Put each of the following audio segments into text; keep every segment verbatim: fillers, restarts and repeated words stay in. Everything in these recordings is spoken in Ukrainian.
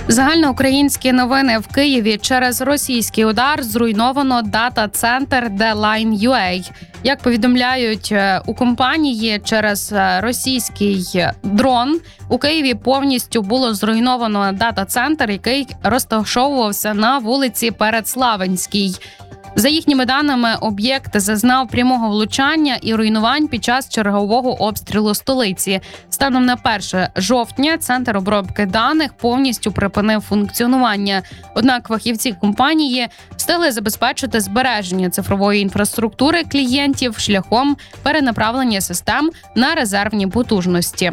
Загальноукраїнські новини. В Києві через російський удар зруйновано дата-центр Deline.ua. Як повідомляють у компанії, через російський дрон у Києві повністю було зруйновано дата-центр, який розташовувався на вулиці Передславенській. За їхніми даними, об'єкт зазнав прямого влучання і руйнувань під час чергового обстрілу столиці. Станом на перше жовтня центр обробки даних повністю припинив функціонування. Однак фахівці компанії встигли забезпечити збереження цифрової інфраструктури клієнтів шляхом перенаправлення систем на резервні потужності.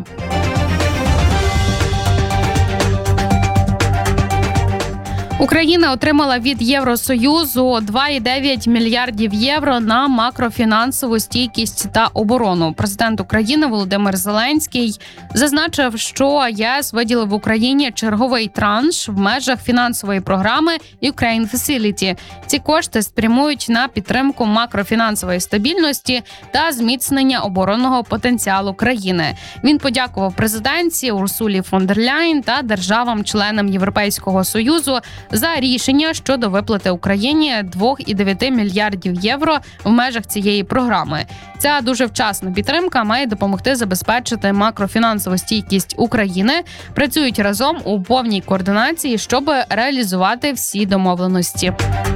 Україна отримала від Євросоюзу два цілих дев'ять мільярдів євро на макрофінансову стійкість та оборону. Президент України Володимир Зеленський зазначив, що ЄС виділив Україні черговий транш в межах фінансової програми Ukraine Facility. Ці кошти спрямують на підтримку макрофінансової стабільності та зміцнення оборонного потенціалу країни. Він подякував президентці Урсулі фон дер Ляєн та державам-членам Європейського Союзу за рішення щодо виплати Україні два цілих дев'ять мільярдів євро в межах цієї програми. Ця дуже вчасна підтримка має допомогти забезпечити макрофінансову стійкість України. Працюють разом у повній координації, щоб реалізувати всі домовленості.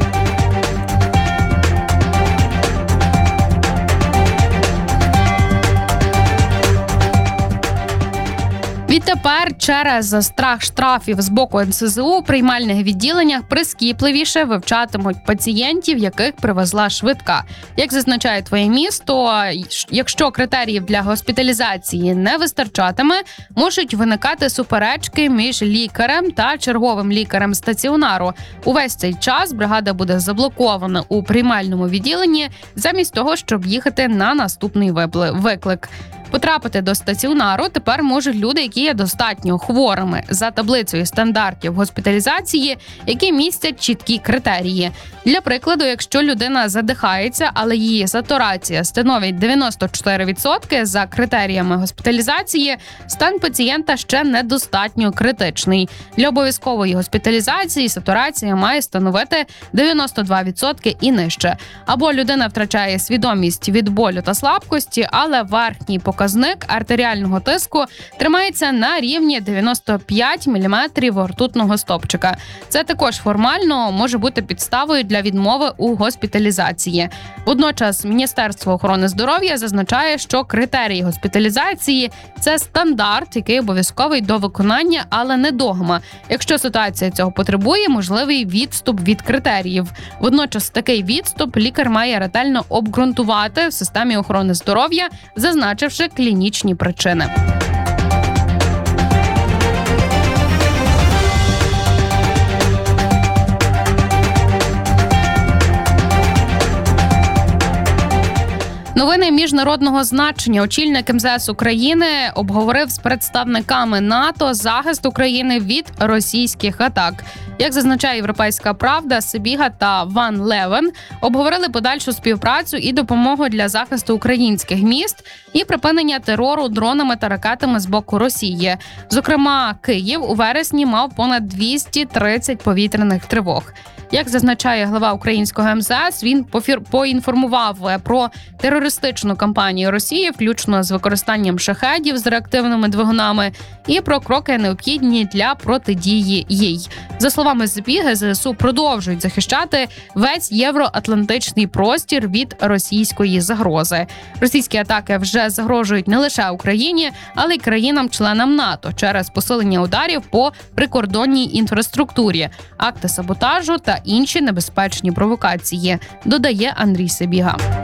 Відтепер через страх штрафів з боку ен ес зе у у приймальних відділеннях прискіпливіше вивчатимуть пацієнтів, яких привезла швидка. Як зазначає твоє місто, якщо критеріїв для госпіталізації не вистачатиме, можуть виникати суперечки між лікарем та черговим лікарем стаціонару. Увесь цей час бригада буде заблокована у приймальному відділенні, замість того, щоб їхати на наступний виклик. Потрапити до стаціонару тепер можуть люди, які є достатньо хворими за таблицею стандартів госпіталізації, які містять чіткі критерії. Для прикладу, якщо людина задихається, але її сатурація становить дев'яносто чотири відсотки за критеріями госпіталізації, стан пацієнта ще недостатньо критичний. Для обов'язкової госпіталізації сатурація має становити дев'яносто два відсотки і нижче. Або людина втрачає свідомість від болю та слабкості, але верхній показник Показник артеріального тиску тримається на рівні дев'яносто п'ять міліметрів ртутного стовпчика. Це також формально може бути підставою для відмови у госпіталізації. Водночас Міністерство охорони здоров'я зазначає, що критерії госпіталізації – це стандарт, який обов'язковий до виконання, але не догма. Якщо ситуація цього потребує, можливий відступ від критеріїв. Водночас такий відступ лікар має ретельно обґрунтувати в системі охорони здоров'я, зазначивши клінічні причини. Новини міжнародного значення. Очільник ем зе ес України обговорив з представниками НАТО захист України від російських атак. Як зазначає «Європейська правда», Сибіга та Ван Левен обговорили подальшу співпрацю і допомогу для захисту українських міст і припинення терору дронами та ракетами з боку Росії. Зокрема, Київ у вересні мав понад двісті тридцять повітряних тривог. Як зазначає глава українського ем зе ес, він поінформував про терористичну кампанію Росії, включно з використанням шахедів з реактивними двигунами, і про кроки, необхідні для протидії їй. За словами Сибіги, зе ес у продовжують захищати весь євроатлантичний простір від російської загрози. Російські атаки вже загрожують не лише Україні, але й країнам-членам НАТО через посилення ударів по прикордонній інфраструктурі, акти саботажу та інші небезпечні провокації, додає Андрій Сибіга.